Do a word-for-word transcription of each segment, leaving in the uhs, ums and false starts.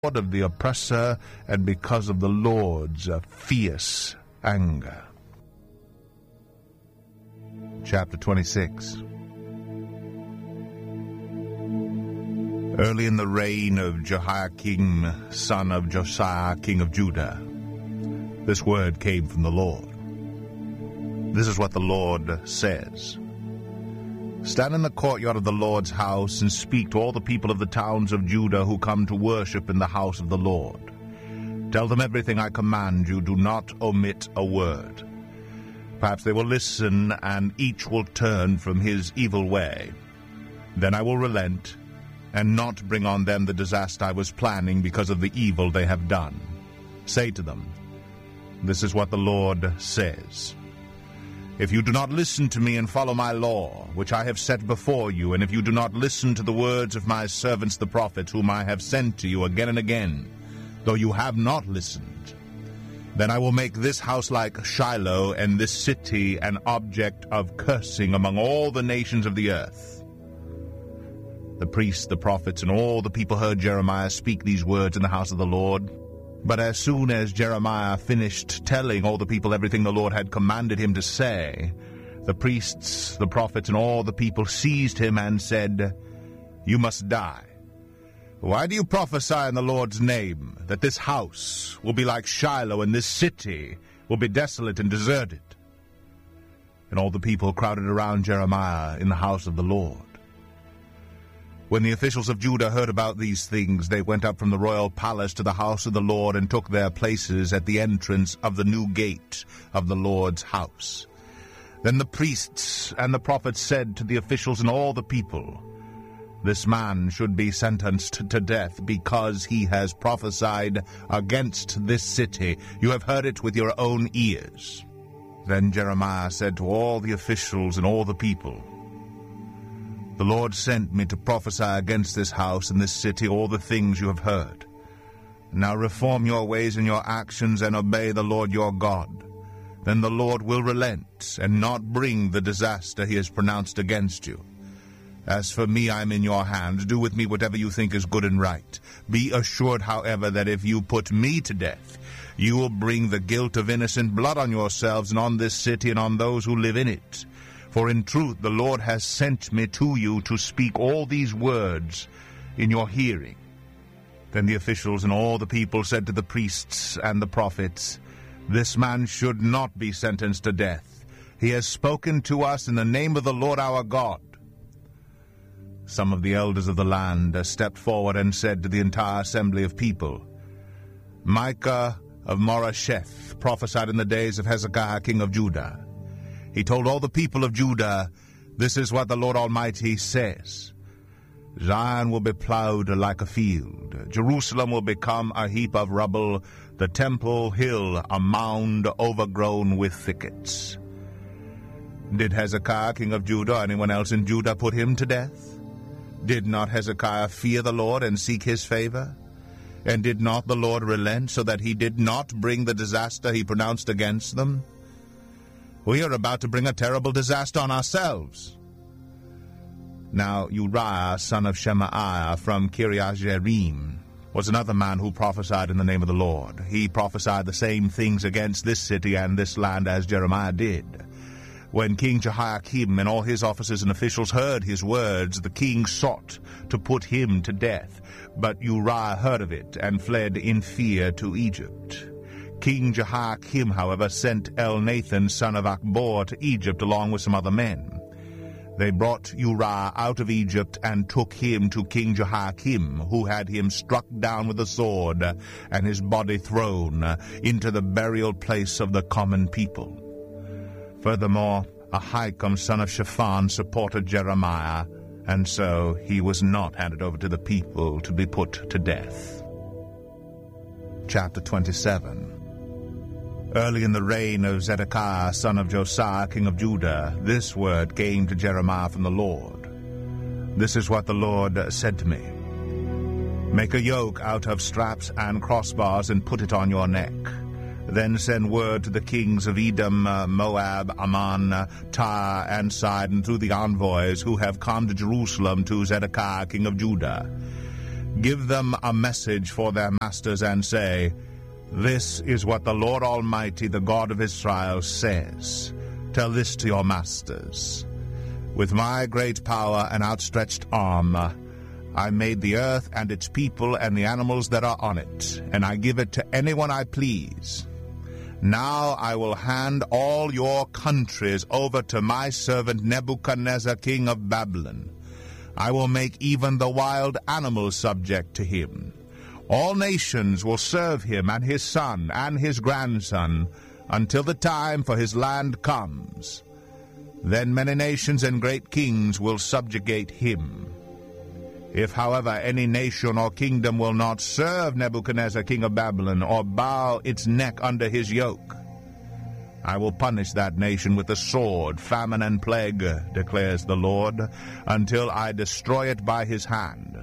of the oppressor, and because of the Lord's fierce anger. Chapter twenty-six. Early in the reign of Jehoiakim, son of Josiah, king of Judah, this word came from the Lord. This is what the Lord says. Stand in the courtyard of the Lord's house and speak to all the people of the towns of Judah who come to worship in the house of the Lord. Tell them everything I command you. Do not omit a word. Perhaps they will listen, and each will turn from his evil way. Then I will relent and not bring on them the disaster I was planning because of the evil they have done. Say to them, this is what the Lord says. If you do not listen to me and follow my law, which I have set before you, and if you do not listen to the words of my servants the prophets, whom I have sent to you again and again, though you have not listened, then I will make this house like Shiloh, and this city an object of cursing among all the nations of the earth. The priests, the prophets, and all the people heard Jeremiah speak these words in the house of the Lord. But as soon as Jeremiah finished telling all the people everything the Lord had commanded him to say, the priests, the prophets, and all the people seized him and said, you must die. Why do you prophesy in the Lord's name that this house will be like Shiloh and this city will be desolate and deserted? And all the people crowded around Jeremiah in the house of the Lord. When the officials of Judah heard about these things, they went up from the royal palace to the house of the Lord and took their places at the entrance of the new gate of the Lord's house. Then the priests and the prophets said to the officials and all the people, this man should be sentenced to death because he has prophesied against this city. You have heard it with your own ears. Then Jeremiah said to all the officials and all the people, the Lord sent me to prophesy against this house and this city all the things you have heard. Now reform your ways and your actions and obey the Lord your God. Then the Lord will relent and not bring the disaster he has pronounced against you. As for me, I am in your hands. Do with me whatever you think is good and right. Be assured, however, that if you put me to death, you will bring the guilt of innocent blood on yourselves and on this city and on those who live in it. For in truth the Lord has sent me to you to speak all these words in your hearing. Then the officials and all the people said to the priests and the prophets, this man should not be sentenced to death. He has spoken to us in the name of the Lord our God. Some of the elders of the land stepped forward and said to the entire assembly of people, Micah of Morasheth prophesied in the days of Hezekiah king of Judah. He told all the people of Judah, this is what the Lord Almighty says. Zion will be plowed like a field. Jerusalem will become a heap of rubble. The temple hill a mound overgrown with thickets. Did Hezekiah king of Judah or anyone else in Judah put him to death? Did not Hezekiah fear the Lord and seek his favor? And did not the Lord relent so that he did not bring the disaster he pronounced against them? We are about to bring a terrible disaster on ourselves. Now Uriah, son of Shemaiah, from Kiriath-Jearim, was another man who prophesied in the name of the Lord. He prophesied the same things against this city and this land as Jeremiah did. When King Jehoiakim and all his officers and officials heard his words, the king sought to put him to death. But Uriah heard of it and fled in fear to Egypt. King Jehoiakim, however, sent Elnathan, son of Achbor, to Egypt along with some other men. They brought Uriah out of Egypt and took him to King Jehoiakim, who had him struck down with a sword and his body thrown into the burial place of the common people. Furthermore, Ahikam, son of Shaphan, supported Jeremiah, and so he was not handed over to the people to be put to death. Chapter twenty-seven. Early in the reign of Zedekiah, son of Josiah, king of Judah, this word came to Jeremiah from the Lord. This is what the Lord said to me. Make a yoke out of straps and crossbars and put it on your neck. Then send word to the kings of Edom, uh, Moab, Ammon, uh, Tyre, and Sidon through the envoys who have come to Jerusalem to Zedekiah, king of Judah. Give them a message for their masters and say, This is what the Lord Almighty, the God of Israel, says. Tell this to your masters. With my great power and outstretched arm, I made the earth and its people and the animals that are on it, and I give it to anyone I please. Now I will hand all your countries over to my servant Nebuchadnezzar, king of Babylon. I will make even the wild animals subject to him. All nations will serve him and his son and his grandson until the time for his land comes. Then many nations and great kings will subjugate him. If, however, any nation or kingdom will not serve Nebuchadnezzar, king of Babylon, or bow its neck under his yoke, I will punish that nation with the sword, famine, and plague, declares the Lord, until I destroy it by his hand.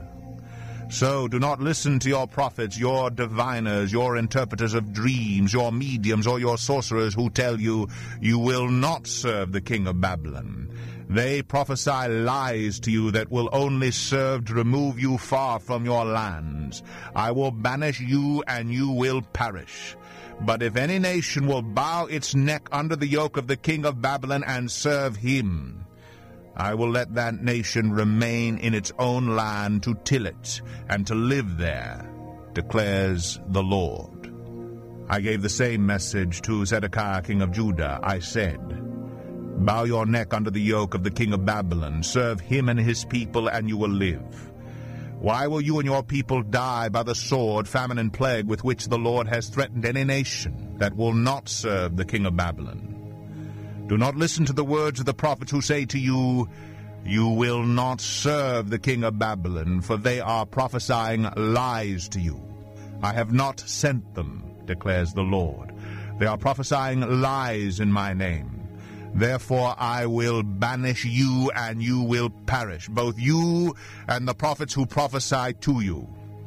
So do not listen to your prophets, your diviners, your interpreters of dreams, your mediums, or your sorcerers who tell you you will not serve the king of Babylon. They prophesy lies to you that will only serve to remove you far from your lands. I will banish you, and you will perish. But if any nation will bow its neck under the yoke of the king of Babylon and serve him, I will let that nation remain in its own land to till it and to live there, declares the Lord. I gave the same message to Zedekiah, king of Judah. I said, Bow your neck under the yoke of the king of Babylon, serve him and his people, and you will live. Why will you and your people die by the sword, famine, and plague with which the Lord has threatened any nation that will not serve the king of Babylon? Do not listen to the words of the prophets who say to you, You will not serve the king of Babylon, for they are prophesying lies to you. I have not sent them, declares the Lord. They are prophesying lies in my name. Therefore I will banish you, and you will perish, both you and the prophets who prophesy to you.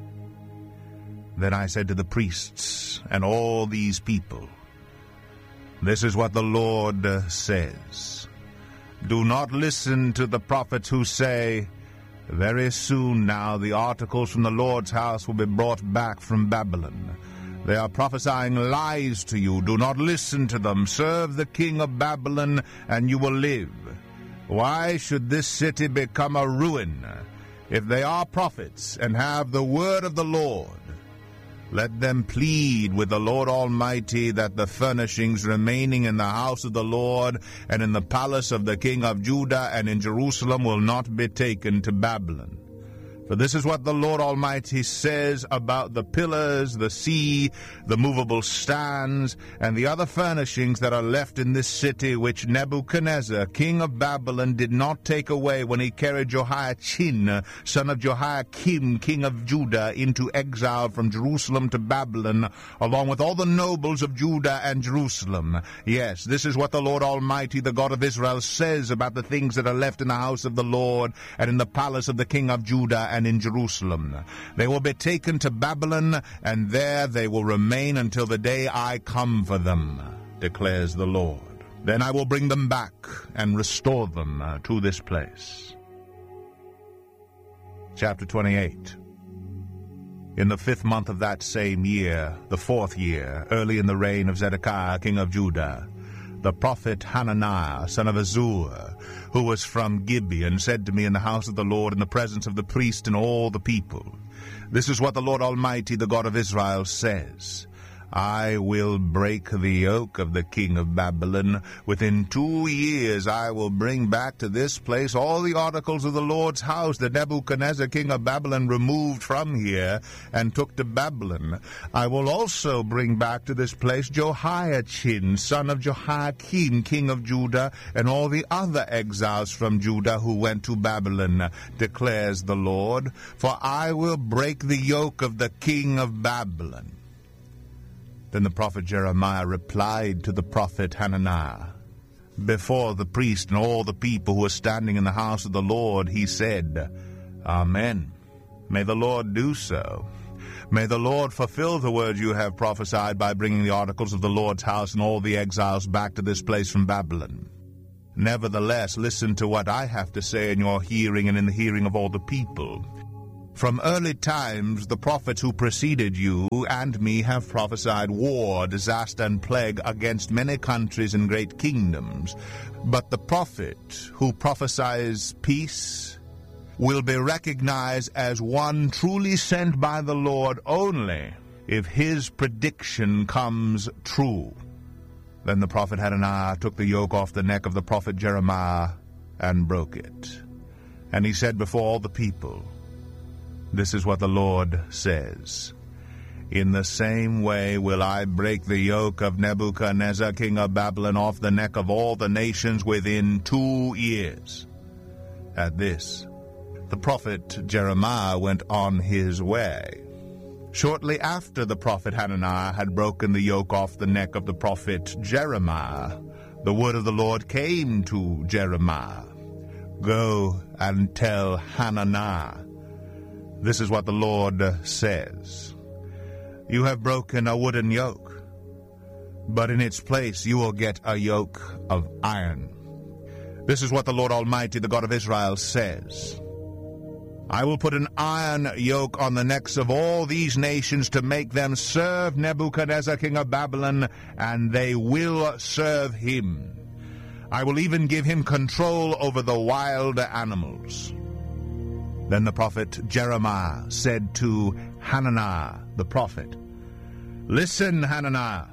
Then I said to the priests and all these people, This is what the Lord says. Do not listen to the prophets who say, Very soon now the articles from the Lord's house will be brought back from Babylon. They are prophesying lies to you. Do not listen to them. Serve the king of Babylon, and you will live. Why should this city become a ruin? If they are prophets and have the word of the Lord, let them plead with the Lord Almighty that the furnishings remaining in the house of the Lord and in the palace of the king of Judah and in Jerusalem will not be taken to Babylon. For this is what the Lord Almighty says about the pillars, the sea, the movable stands, and the other furnishings that are left in this city, which Nebuchadnezzar, king of Babylon, did not take away when he carried Jehoiachin, son of Jehoiakim, king of Judah, into exile from Jerusalem to Babylon, along with all the nobles of Judah and Jerusalem. Yes, this is what the Lord Almighty, the God of Israel, says about the things that are left in the house of the Lord and in the palace of the king of Judah and in Jerusalem. They will be taken to Babylon, and there they will remain until the day I come for them, declares the Lord. Then I will bring them back and restore them uh, to this place. Chapter twenty-eight. In the fifth month of that same year, the fourth year, early in the reign of Zedekiah, king of Judah, the prophet Hananiah, son of Azur, who was from Gibeon, said to me in the house of the Lord in the presence of the priest and all the people, This is what the Lord Almighty, the God of Israel, says. I will break the yoke of the king of Babylon. Within two years I will bring back to this place all the articles of the Lord's house that Nebuchadnezzar, king of Babylon, removed from here and took to Babylon. I will also bring back to this place Jehoiachin, son of Jehoiakim, king of Judah, and all the other exiles from Judah who went to Babylon, declares the Lord. For I will break the yoke of the king of Babylon. Then the prophet Jeremiah replied to the prophet Hananiah. Before the priest and all the people who were standing in the house of the Lord, he said, Amen. May the Lord do so. May the Lord fulfill the words you have prophesied by bringing the articles of the Lord's house and all the exiles back to this place from Babylon. Nevertheless, listen to what I have to say in your hearing and in the hearing of all the people. From early times the prophets who preceded you and me have prophesied war, disaster, and plague against many countries and great kingdoms. But the prophet who prophesies peace will be recognized as one truly sent by the Lord only if his prediction comes true. Then the prophet Hananiah took the yoke off the neck of the prophet Jeremiah and broke it. And he said before all the people, "This is what the Lord says. In the same way will I break the yoke of Nebuchadnezzar, king of Babylon, off the neck of all the nations within two years." At this, the prophet Jeremiah went on his way. Shortly after the prophet Hananiah had broken the yoke off the neck of the prophet Jeremiah, the word of the Lord came to Jeremiah. "Go and tell Hananiah, this is what the Lord says. You have broken a wooden yoke, but in its place you will get a yoke of iron. This is what the Lord Almighty, the God of Israel, says. I will put an iron yoke on the necks of all these nations to make them serve Nebuchadnezzar, king of Babylon, and they will serve him. I will even give him control over the wild animals." Then the prophet Jeremiah said to Hananiah the prophet, "Listen, Hananiah,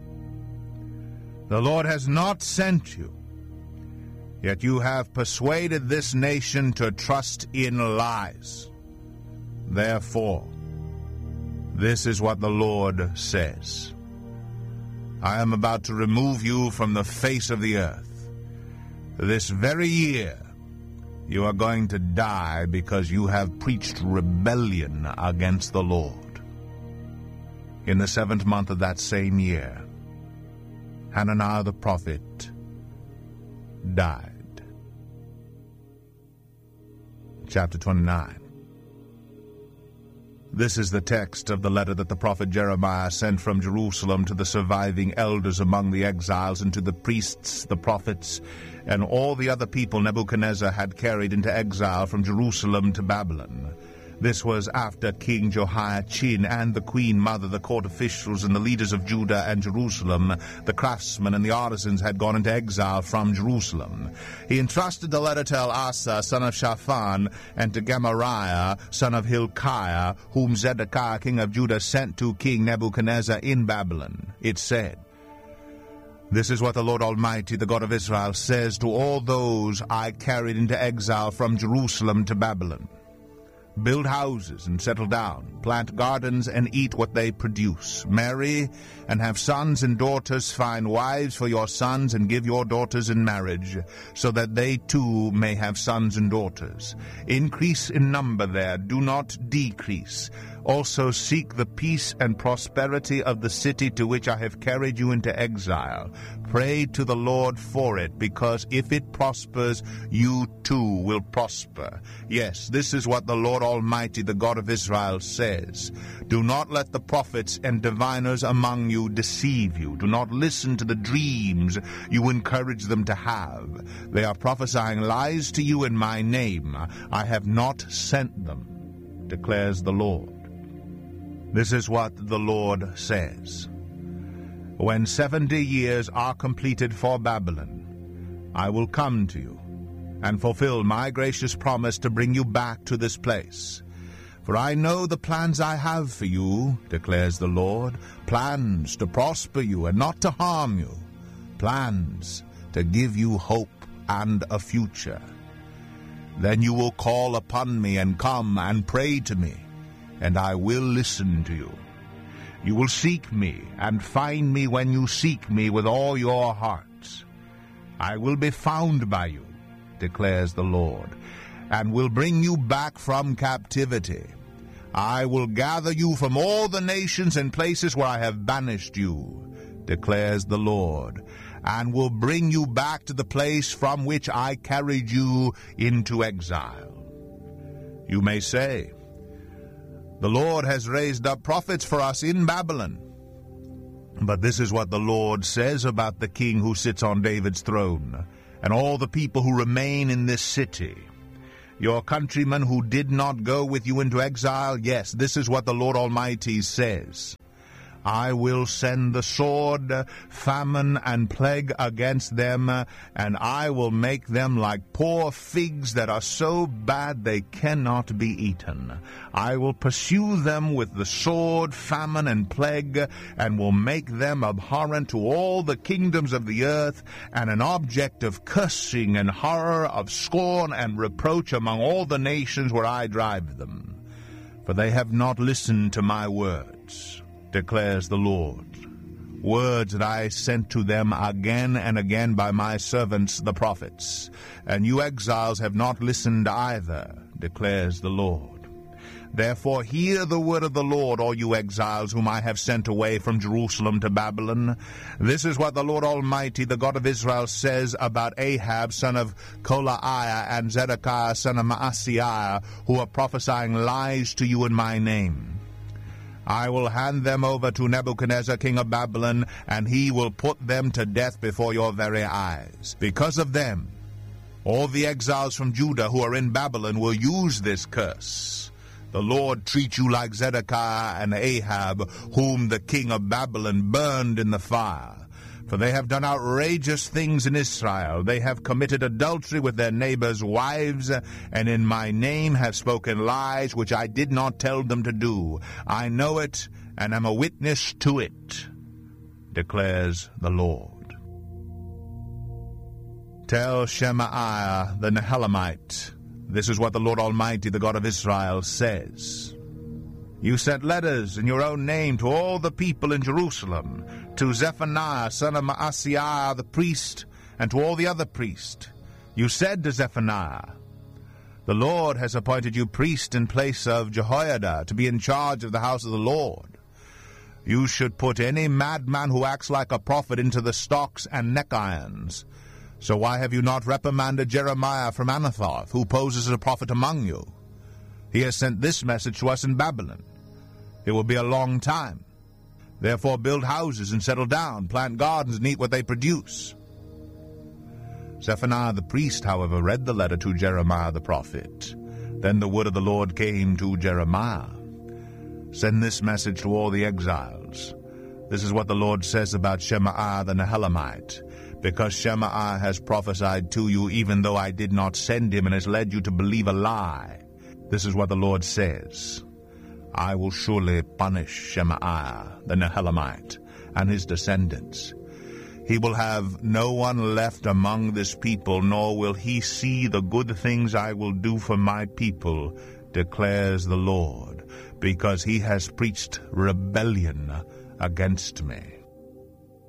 the Lord has not sent you, yet you have persuaded this nation to trust in lies. Therefore, this is what the Lord says. I am about to remove you from the face of the earth. This very year you are going to die because you have preached rebellion against the Lord." In the seventh month of that same year, Hananiah the prophet died. Chapter twenty-nine. This is the text of the letter that the prophet Jeremiah sent from Jerusalem to the surviving elders among the exiles and to the priests, the prophets, and all the other people Nebuchadnezzar had carried into exile from Jerusalem to Babylon. This was after King Jehoiachin and the queen mother, the court officials, and the leaders of Judah and Jerusalem, the craftsmen and the artisans, had gone into exile from Jerusalem. He entrusted the letter to Elasah, son of Shaphan, and to Gemariah, son of Hilkiah, whom Zedekiah, king of Judah, sent to King Nebuchadnezzar in Babylon. It said, "This is what the Lord Almighty, the God of Israel, says to all those I carried into exile from Jerusalem to Babylon. Build houses and settle down, plant gardens and eat what they produce. Marry and have sons and daughters, find wives for your sons and give your daughters in marriage, so that they too may have sons and daughters. Increase in number there, do not decrease. Also seek the peace and prosperity of the city to which I have carried you into exile. Pray to the Lord for it, because if it prospers, you too will prosper. Yes, this is what the Lord Almighty, the God of Israel, says. Do not let the prophets and diviners among you deceive you. Do not listen to the dreams you encourage them to have. They are prophesying lies to you in my name. I have not sent them, declares the Lord. This is what the Lord says. When seventy years are completed for Babylon, I will come to you and fulfill my gracious promise to bring you back to this place. For I know the plans I have for you, declares the Lord, plans to prosper you and not to harm you, plans to give you hope and a future. Then you will call upon me and come and pray to me, and I will listen to you. You will seek me and find me when you seek me with all your hearts. I will be found by you, declares the Lord, and will bring you back from captivity. I will gather you from all the nations and places where I have banished you, declares the Lord, and will bring you back to the place from which I carried you into exile. You may say, the Lord has raised up prophets for us in Babylon. But this is what the Lord says about the king who sits on David's throne, and all the people who remain in this city. Your countrymen who did not go with you into exile, yes, this is what the Lord Almighty says. I will send the sword, famine, and plague against them, and I will make them like poor figs that are so bad they cannot be eaten. I will pursue them with the sword, famine, and plague, and will make them abhorrent to all the kingdoms of the earth, and an object of cursing and horror, of scorn and reproach among all the nations where I drive them. For they have not listened to my words, declares the Lord, words that I sent to them again and again by my servants the prophets. And you exiles have not listened either, declares the Lord. Therefore hear the word of the Lord, all you exiles whom I have sent away from Jerusalem to Babylon. This is what the Lord Almighty, the God of Israel, says about Ahab, son of Kolaiah, and Zedekiah, son of Maaseiah, who are prophesying lies to you in my name. I will hand them over to Nebuchadnezzar, king of Babylon, and he will put them to death before your very eyes. Because of them, all the exiles from Judah who are in Babylon will use this curse. The Lord treat you like Zedekiah and Ahab, whom the king of Babylon burned in the fire. For they have done outrageous things in Israel. They have committed adultery with their neighbors' wives, and in my name have spoken lies which I did not tell them to do. I know it, and am a witness to it, declares the Lord. Tell Shemaiah the Nehelamite, this is what the Lord Almighty, the God of Israel, says. You sent letters in your own name to all the people in Jerusalem, to Zephaniah, son of Maaseiah, the priest, and to all the other priests. You said to Zephaniah, the Lord has appointed you priest in place of Jehoiada to be in charge of the house of the Lord. You should put any madman who acts like a prophet into the stocks and neck irons. So why have you not reprimanded Jeremiah from Anathoth, who poses as a prophet among you? He has sent this message to us in Babylon. It will be a long time. Therefore build houses and settle down, plant gardens and eat what they produce. Zephaniah the priest, however, read the letter to Jeremiah the prophet. Then the word of the Lord came to Jeremiah. Send this message to all the exiles. This is what the Lord says about Shemaiah the Nehelamite. Because Shemaiah has prophesied to you, even though I did not send him, and has led you to believe a lie. This is what the Lord says. I will surely punish Shemaiah the Nehelamite and his descendants. He will have no one left among this people, nor will he see the good things I will do for my people, declares the Lord, because he has preached rebellion against me.